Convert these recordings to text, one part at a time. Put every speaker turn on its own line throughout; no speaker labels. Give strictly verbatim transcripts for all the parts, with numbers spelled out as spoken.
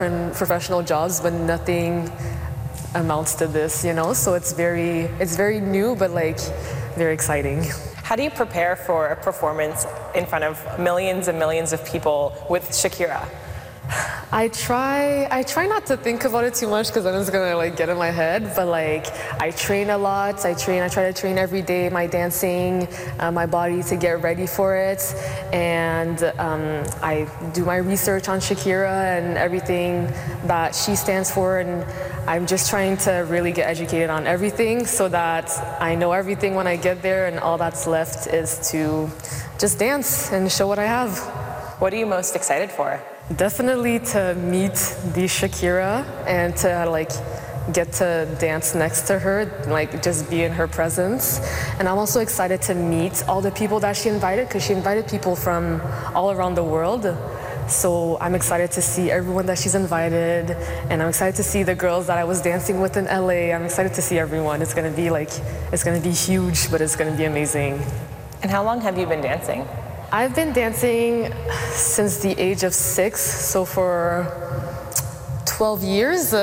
in professional jobs, but nothing amounts to this, you know? So it's very, it's very new, but like very exciting.
How do you prepare for a performance in front of millions and millions of people with Shakira?
I try I try not to think about it too much because then it's gonna like get in my head, but like I train a lot. I train I try to train every day, my dancing, uh, my body to get ready for it, and um, I do my research on Shakira and everything that she stands for, and I'm just trying to really get educated on everything so that I know everything when I get there, and all that's left is to just dance and show what I have.
What are you most excited for?
Definitely to meet the Shakira and to like get to dance next to her, like just be in her presence. And I'm also excited to meet all the people that she invited, because she invited people from all around the world. So I'm excited to see everyone that she's invited, and I'm excited to see the girls that I was dancing with in L A. I'm excited to see everyone. It's gonna be like, it's gonna be huge, but it's gonna be amazing.
And how long have you been dancing?
I've been dancing since the age of six, so for twelve years.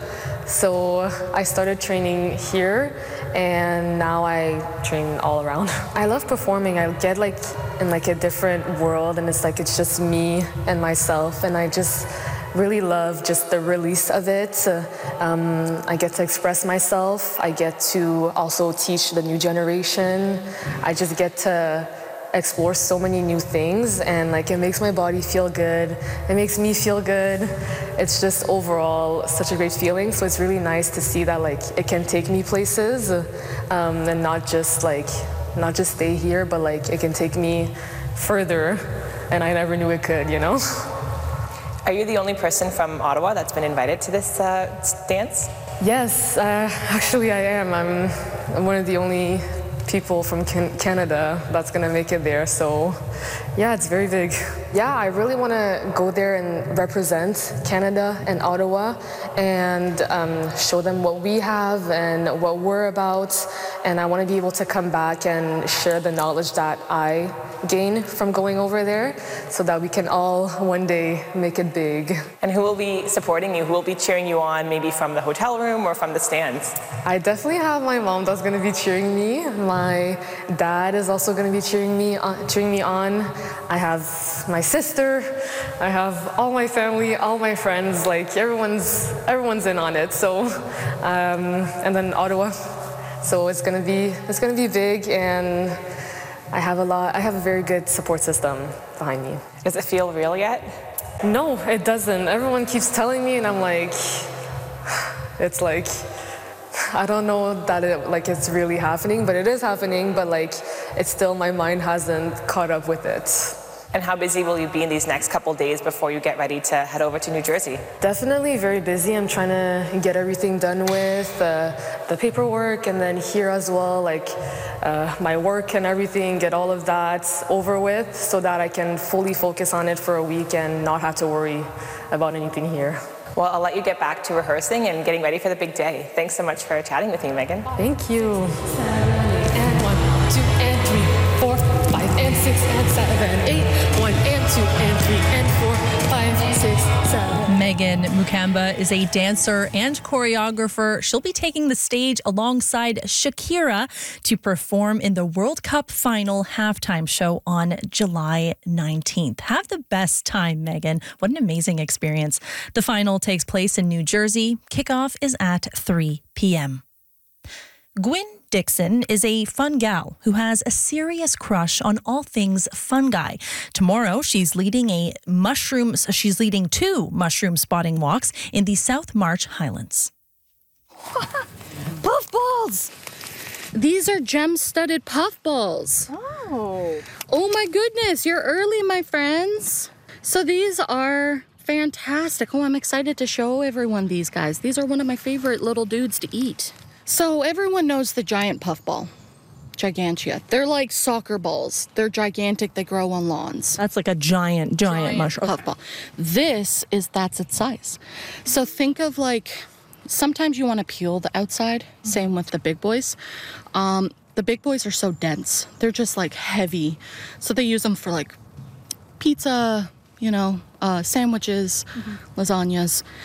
So I started training here, and now I train all around. I love performing. I get like in like a different world, and it's like it's just me and myself, and I just really love just the release of it. Um, I get to express myself. I get to also teach the new generation. I just get to explore so many new things, and like it makes my body feel good. It makes me feel good. It's just overall such a great feeling. So it's really nice to see that like it can take me places, um, and not just like not just stay here, but like it can take me further, and I never knew it could, you know?
Are you the only person from Ottawa that's been invited to this uh, dance?
Yes, uh, actually I am. I'm, I'm one of the only people from can Canada that's gonna make it there, so yeah, it's very big. Yeah, I really want to go there and represent Canada and Ottawa, and um, show them what we have and what we're about, and I want to be able to come back and share the knowledge that I gain from going over there, so that we can all one day make it big.
And who will be supporting you? Who will be cheering you on, maybe from the hotel room or from the stands?
I definitely have my mom that's going to be cheering me. My dad is also going to be cheering me on, cheering me on. I have my sister. I have all my family, all my friends. Like everyone's everyone's in on it. So, um, and then Ottawa. So it's going to be it's going to be big, and I have a lot. I have a very good support system behind me.
Does it feel real yet?
No, it doesn't. Everyone keeps telling me, and I'm like, it's like, I don't know that it like it's really happening, but it is happening. But like, it's still, my mind hasn't caught up with it.
And how busy will you be in these next couple days before you get ready to head over to New Jersey?
Definitely very busy. I'm trying to get everything done with uh, the paperwork, and then here as well, like uh, my work and everything, get all of that over with so that I can fully focus on it for a week and not have to worry about anything here.
Well, I'll let you get back to rehearsing and getting ready for the big day. Thanks so much for chatting with me, Megan.
Thank you.
And one, two, and three, four, five, and six, and seven, eight, one, and two, and three, and four, five, six, seven.
Megan Mukamba is a dancer and choreographer. She'll be taking the stage alongside Shakira to perform in the World Cup final halftime show on July nineteenth. Have the best time, Megan. What an amazing experience. The final takes place in New Jersey. Kickoff is at three p.m. Gwyn Dixon is a fun gal who has a serious crush on all things fungi. Tomorrow, she's leading a mushroom. She's leading two mushroom spotting walks in the South March Highlands.
Puffballs! These are gem-studded puffballs.
Oh.
Oh my goodness, you're early, my friends. So these are fantastic. Oh, I'm excited to show everyone these guys. These are one of my favorite little dudes to eat. So everyone knows the giant puffball, Gigantia. They're like soccer balls. They're gigantic. They grow on lawns.
That's like a giant, giant, giant mushroom.
Puffball. This is, that's its size. So think of like, sometimes you want to peel the outside. Mm-hmm. Same with the big boys. Um, the big boys are so dense. They're just like heavy. So they use them for like pizza, you know, uh, sandwiches, lasagnas.